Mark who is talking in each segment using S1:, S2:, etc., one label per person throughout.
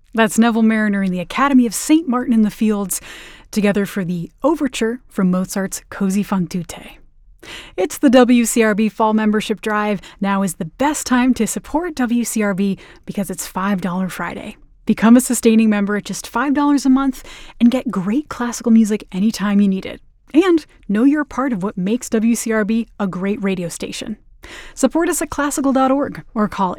S1: That's Neville Marriner and the Academy of St. Martin in the Fields, together for the Overture from Mozart's Così fan tutte. It's the WCRB Fall Membership Drive. Now is the best time to support WCRB because it's $5 Friday. Become a sustaining member at just $5 a month and get great classical music anytime you need it. And know you're a part of what makes WCRB a great radio station. Support us at classical.org or call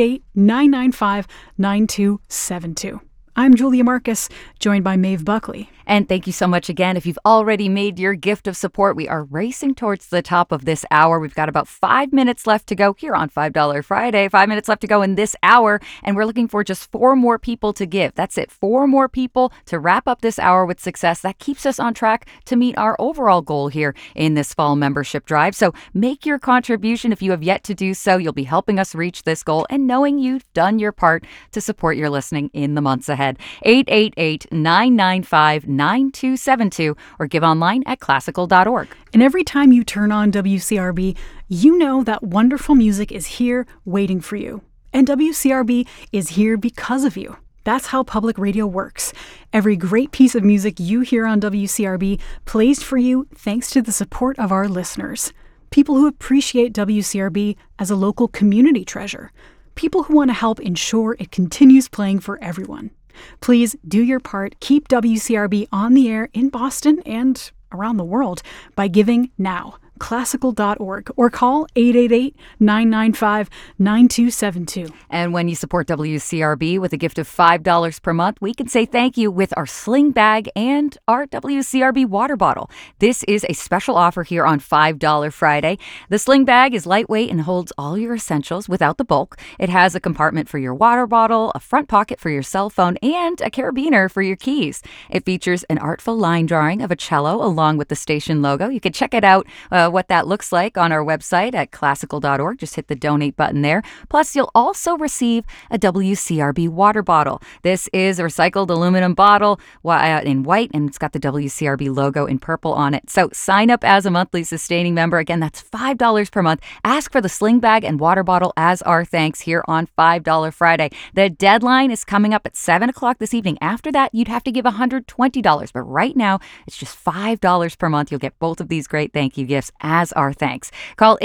S1: 888-995-9272. I'm Julia Marcus, joined by Maeve Buckley.
S2: And thank you so much again. If you've already made your gift of support, we are racing towards the top of this hour. We've got about 5 minutes left to go here on $5 Friday. 5 minutes left to go in this hour, and we're looking for just 4 more people to give. That's it, 4 more people to wrap up this hour with success. That keeps us on track to meet our overall goal here in this fall membership drive. So make your contribution if you have yet to do so. You'll be helping us reach this goal and knowing you've done your part to support your listening in the months ahead. 888-995-9272 or give online at classical.org.
S1: And every time you turn on WCRB, you know that wonderful music is here waiting for you. And WCRB is here because of you. That's how public radio works. Every great piece of music you hear on WCRB plays for you thanks to the support of our listeners. People who appreciate WCRB as a local community treasure. People who want to help ensure it continues playing for everyone. Please do your part. Keep WCRB on the air in Boston and around the world by giving now. Classical.org or call 888-995-9272.
S2: And when you support WCRB with a gift of $5 per month, we can say thank you with our sling bag and our WCRB water bottle. This is a special offer here on $5 Friday. The sling bag is lightweight and holds all your essentials without the bulk. It has a compartment for your water bottle, a front pocket for your cell phone, and a carabiner for your keys. It features an artful line drawing of a cello along with the station logo. You can check it out what that looks like on our website at classical.org. Just hit the donate button there. Plus, you'll also receive a WCRB water bottle. This is a recycled aluminum bottle in white, and it's got the WCRB logo in purple on it. So sign up as a monthly sustaining member. Again, that's $5 per month. Ask for the sling bag and water bottle as our thanks here on $5 Friday. The deadline is coming up at 7 o'clock this evening. After that, you'd have to give $120. But right now, it's just $5 per month. You'll get both of these great thank you gifts as our thanks. Call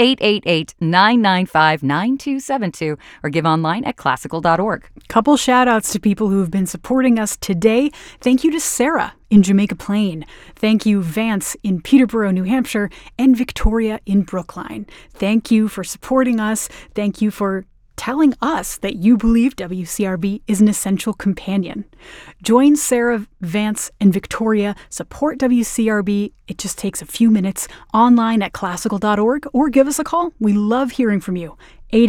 S2: 888-995-9272 or give online at classical.org.
S1: Couple shout outs to people who have been supporting us today. Thank you to Sarah in Jamaica Plain. Thank you, Vance in Peterborough, New Hampshire, and Victoria in Brookline. Thank you for supporting us. Thank you for telling us that you believe WCRB is an essential companion. Join Sarah, Vance, and Victoria. Support WCRB. It just takes a few minutes online at classical.org or give us a call. We love hearing from you.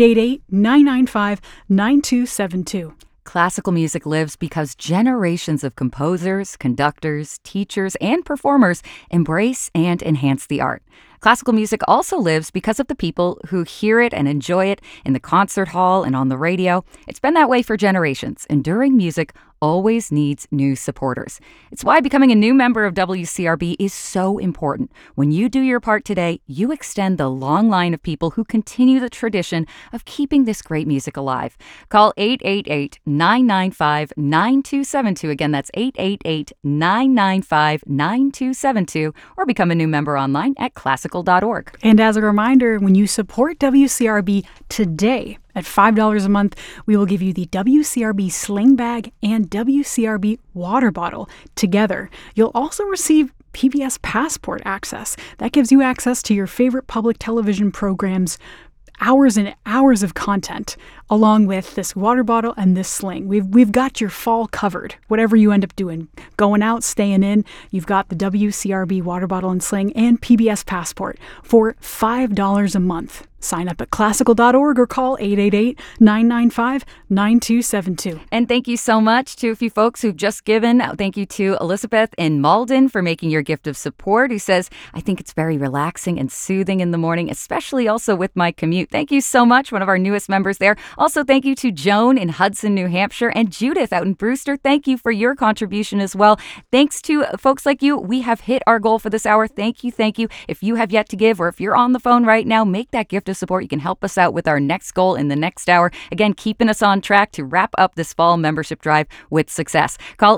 S1: 888-995-9272.
S2: Classical music lives because generations of composers, conductors, teachers, and performers embrace and enhance the art. Classical music also lives because of the people who hear it and enjoy it in the concert hall and on the radio. It's been that way for generations. Enduring music always needs new supporters. It's why becoming a new member of WCRB is so important. When you do your part today, you extend the long line of people who continue the tradition of keeping this great music alive. Call 888-995-9272. Again, that's 888-995-9272, or become a new member online at classical.org.
S1: And as a reminder, when you support WCRB today, at $5 a month, we will give you the WCRB sling bag and WCRB water bottle together. You'll also receive PBS Passport access. That gives you access to your favorite public television programs, hours and hours of content, along with this water bottle and this sling. We've got your fall covered. Whatever you end up doing, going out, staying in, you've got the WCRB water bottle and sling and PBS Passport for $5 a month. Sign up at classical.org or call 888-995-9272.
S2: And thank you so much to a few folks who've just given. Thank you to Elizabeth in Malden for making your gift of support, who says, I think it's very relaxing and soothing in the morning, especially also with my commute. Thank you so much, one of our newest members there. Also, thank you to Joan in Hudson, New Hampshire, and Judith out in Brewster. Thank you for your contribution as well. Thanks to folks like you, we have hit our goal for this hour. Thank you, thank you. If you have yet to give, or if you're on the phone right now, make that gift of support. You can help us out with our next goal in the next hour. Again, keeping us on track to wrap up this fall membership drive with success. Call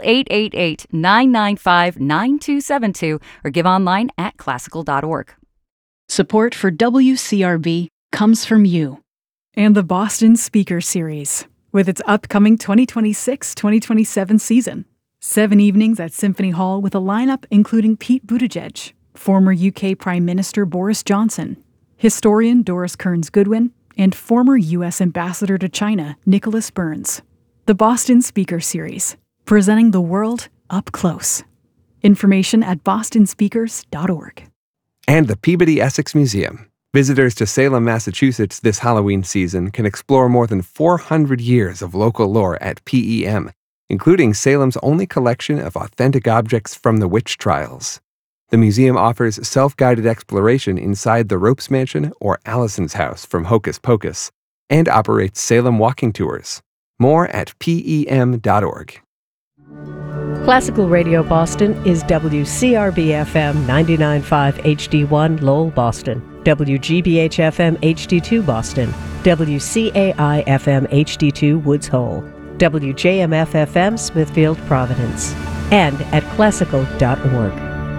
S2: 888-995-9272 or give online at classical.org.
S1: Support for WCRB comes from you and the Boston Speaker Series, with its upcoming 2026-2027 season. 7 evenings at Symphony Hall with a lineup including Pete Buttigieg, former UK Prime Minister Boris Johnson, historian Doris Kearns Goodwin, and former U.S. Ambassador to China Nicholas Burns. The Boston Speaker Series, presenting the world up close. Information at bostonspeakers.org.
S3: And the Peabody Essex Museum. Visitors to Salem, Massachusetts this Halloween season can explore more than 400 years of local lore at PEM, including Salem's only collection of authentic objects from the witch trials. The museum offers self-guided exploration inside the Ropes Mansion or Allison's house from Hocus Pocus, and operates Salem walking tours. More at PEM.org.
S4: Classical Radio Boston is WCRB-FM 99.5 HD1 Lowell, Boston, WGBH-FM HD2 Boston, WCAI-FM HD2 Woods Hole, WJMF-FM Smithfield, Providence, and at classical.org.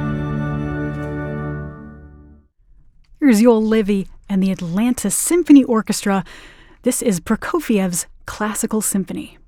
S1: Here's Yoel Livy and the Atlanta Symphony Orchestra. This is Prokofiev's Classical Symphony.